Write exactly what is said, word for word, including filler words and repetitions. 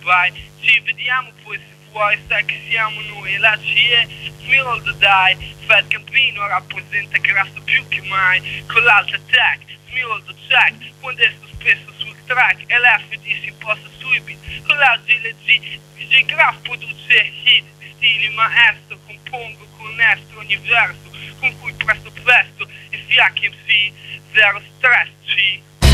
vai, ci vediamo poi se vuoi, sai che siamo noi e la C E Smildo dai, Fed Campino rappresenta grasso più che mai, con l'alta tech, Smildo check, quando sto spesso sul track e l'F D si imposta sui beat, con la G le G, D J Graph produce hit, di stili maestro, compongo con estro ogni verso, con cui presto presto, e fiacchi M C, zero stress G.